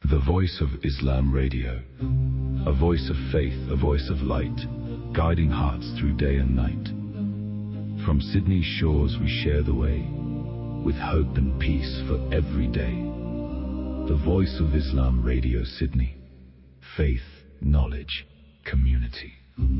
The Voice of Islam Radio. A voice of faith, a voice of light, guiding hearts through day and night. From Sydney's shores we share the way, with hope and peace for every day. The Voice of Islam Radio Sydney. Faith, knowledge, community.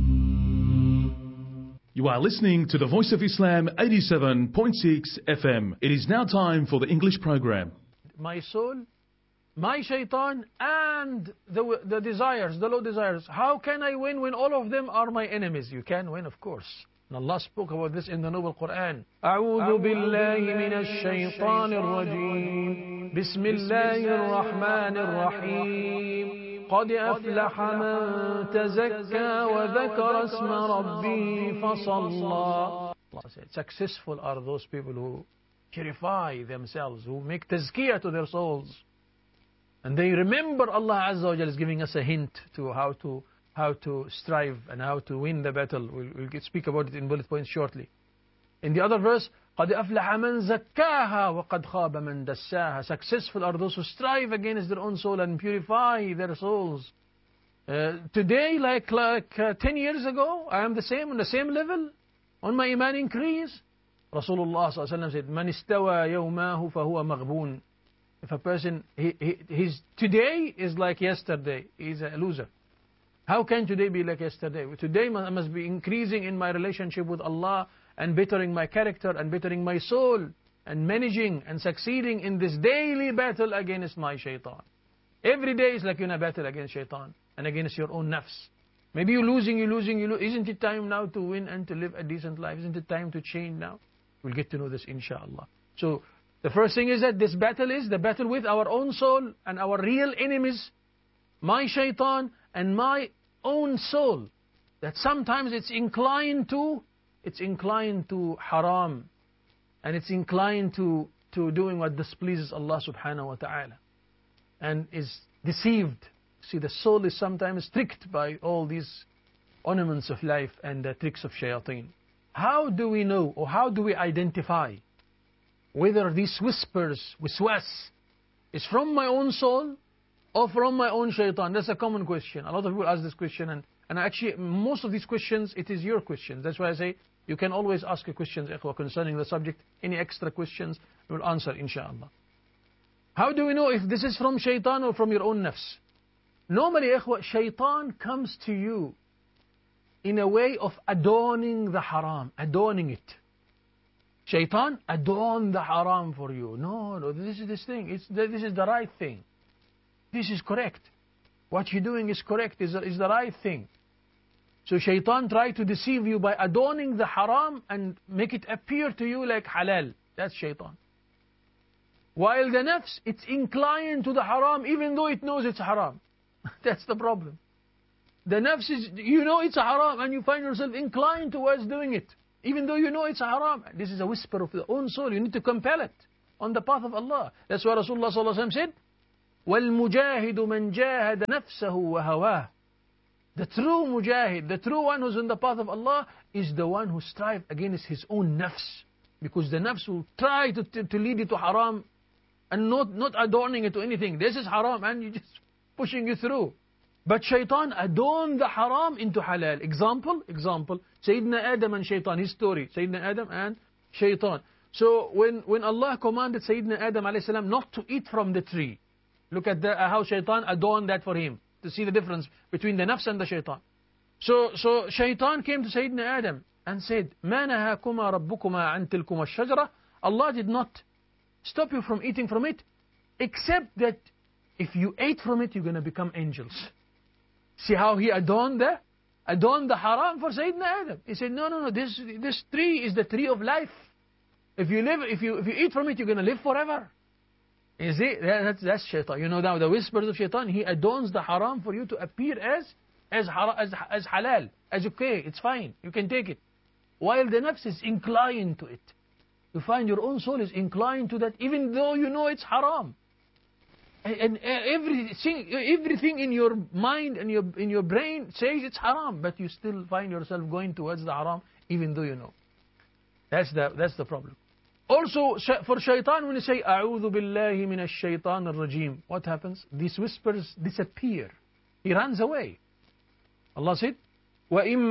You are listening to the Voice of Islam 87.6 FM. It is now time for the English program. My soul, my shaitan, and the desires, the low desires. How can I win when all of them are my enemies? You can win, of course. And Allah spoke about this in the Noble Quran. أعوذ بالله من الشيطان الرجيم بسم الله الرحمن الرحيم قد أفلح من تزكى وذكر اسم ربه فصلى. Allah said, successful are those people who purify themselves, who make tazkiyah to their souls. And they remember Allah Azza wa Jalla is giving us a hint to how to strive and how to win the battle. We'll speak about it in bullet points shortly. In the other verse, قَدْ أَفْلَحَ مَنْ زَكَّاهَا وَقَدْ خَابَ مَنْ دَسَّاهَا. Successful are those who strive against their own soul and purify their souls. Today, like 10 years ago, I am on the same level, on my iman increase. Rasulullah said, مَنْ اسْتَوَى يَوْمَاهُ فَهُوَ مَغْبُونَ. If a person, his today is like yesterday, he's a loser. How can today be like yesterday? Today I must be increasing in my relationship with Allah and bettering my character and bettering my soul and managing and succeeding in this daily battle against my shaitan. Every day is like you're in a battle against shaitan and against your own nafs. Maybe you're losing. Isn't it time now to win and to live a decent life? Isn't it time to change now? We'll get to know this inshallah. So the first thing is that this battle is the battle with our own soul and our real enemies, my shaitan and my own soul. That sometimes it's inclined to haram, and it's inclined to doing what displeases Allah subhanahu wa ta'ala, and is deceived. See, the soul is sometimes tricked by all these ornaments of life and the tricks of shayateen. How do we know, or how do we identify whether these whispers, wiswas, is from my own soul or from my own shaitan? That's a common question. A lot of people ask this question, and actually most of these questions, it is your questions. That's why I say you can always ask a question concerning the subject. Any extra questions, we will answer inshallah. How do we know if this is from shaitan or from your own nafs? Normally, shaitan comes to you in a way of adorning the haram, adorning it. Shaitan adorn the haram for you. No, this is this thing. This is the right thing. This is correct. What you're doing is correct, is the right thing. So shaitan try to deceive you by adorning the haram and make it appear to you like halal. That's shaitan. While the nafs, it's inclined to the haram even though it knows it's haram. That's the problem. The nafs is, it's a haram and you find yourself inclined towards doing it, even though you know it's haram. This is a whisper of the own soul. You need to compel it on the path of Allah. That's why Rasulullah sallallahu alaihi wasallam said, وَالْمُجَاهِدُ مَنْ جَاهَدَ نَفْسَهُ وَهَوَاهُ. The true mujahid, the true one who's in the path of Allah, is the one who strives against his own nafs. Because the nafs will try to lead you to haram and not adorning it to anything. This is haram and you're just pushing you through. But shaitan adorn the haram into halal. Example, Sayyidina Adam and shaitan, his story. Sayyidina Adam and shaitan. So when Allah commanded Sayyidina Adam alayhi salam not to eat from the tree, look at how shaitan adorned that for him, to see the difference between the nafs and the shaitan. So shaitan came to Sayyidina Adam and said, مَا نَهَاكُمَا رَبُّكُمَا عَنْ تِلْكُمَا الشَّجْرَةِ. Allah did not stop you from eating from it, except that if you ate from it, you're going to become angels. See how he adorned the haram for Sayyidina Adam. He said, no, this tree is the tree of life. If you eat from it, you're going to live forever. You see, that's shaitan. You know now the whispers of shaitan. He adorns the haram for you to appear as halal, as okay, it's fine, you can take it. While the nafs is inclined to it. You find your own soul is inclined to that, even though you know it's haram. And everything in your mind and in your brain says it's haram, but you still find yourself going towards the haram, even though you know. That's the problem. Also, for shaitan, when you say, أعوذ بالله من الشيطان الرجيم, what happens? These whispers disappear. He runs away. Allah said, وَإِمَّا